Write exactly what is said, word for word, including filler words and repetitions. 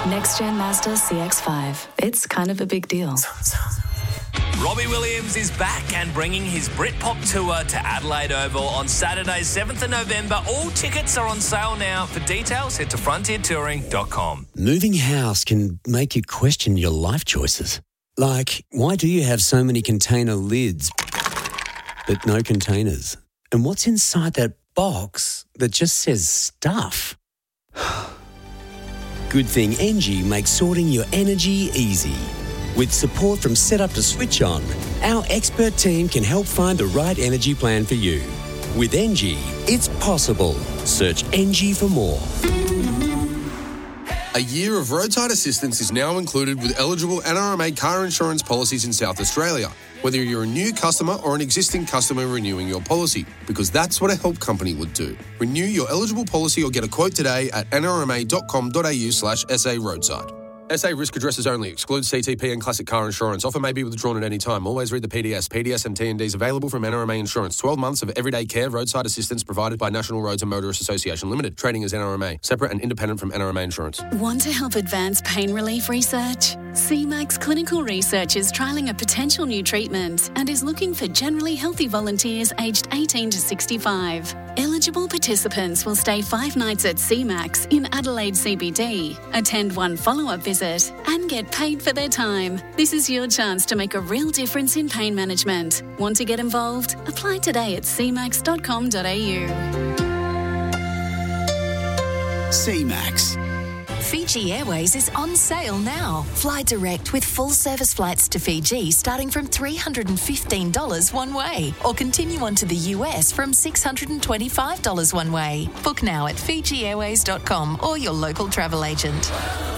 Next Gen Mazda C X five. It's kind of a big deal. Robbie Williams is back and bringing his Britpop tour to Adelaide Oval on Saturday, seventh of November. All tickets are on sale now. For details, head to frontier touring dot com. Moving house can make you question your life choices. Like, why do you have so many container lids but no containers? And what's inside that box that just says stuff? Good thing Engie makes sorting your energy easy. With support from Setup to Switch On, our expert team can help find the right energy plan for you. With Engie, it's possible. Search Engie for more. A year of roadside assistance is now included with eligible N R M A car insurance policies in South Australia, whether you're a new customer or an existing customer renewing your policy, because that's what a help company would do. Renew your eligible policy or get a quote today at n r m a dot com dot a u slash s a roadside. S A risk addresses only. Excludes C T P and classic car insurance. Offer may be withdrawn at any time. Always read the P D S. P D S and T and Ds available from N R M A Insurance. twelve months of everyday care roadside assistance provided by National Roads and Motorists Association Limited. Trading as N R M A. Separate and independent from N R M A Insurance. Want to help advance pain relief research? C MAX Clinical Research is trialling a potential new treatment and is looking for generally healthy volunteers aged eighteen to sixty-five. Eligible participants will stay five nights at C MAX in Adelaide C B D, attend one follow-up visit and get paid for their time. This is your chance to make a real difference in pain management. Want to get involved? Apply today at c max dot com dot a u. C MAX. Fiji Airways is on sale now. Fly direct with full service flights to Fiji starting from three hundred fifteen dollars one way, or continue on to the U S from six hundred twenty-five dollars one way. Book now at fiji airways dot com or your local travel agent.